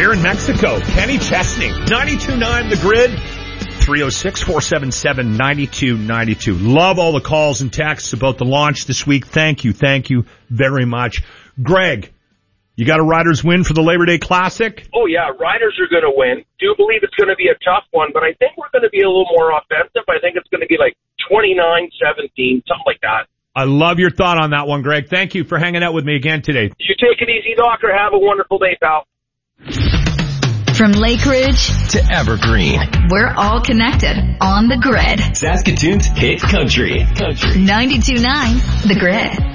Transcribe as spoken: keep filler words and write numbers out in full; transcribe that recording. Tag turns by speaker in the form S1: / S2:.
S1: beer in Mexico. Kenny Chesney, ninety-two point nine The Grid, three oh six, four seven seven, nine two nine two. Love all the calls and texts about the launch this week. Thank you, thank you very much. Greg, you got a Riders win for the Labor Day Classic?
S2: Oh, yeah, Riders are going to win. Do believe it's going to be a tough one, but I think we're going to be a little more offensive. I think it's going to be like twenty-nine seventeen, something like that.
S1: I love your thought on that one, Greg. Thank you for hanging out with me again today.
S2: You take it easy, Doctor. Have a wonderful day, pal.
S3: From Lake Ridge
S4: to Evergreen,
S3: we're all connected on The Grid.
S4: Saskatoon's hit country. Country.
S3: ninety-two point nine The Grid.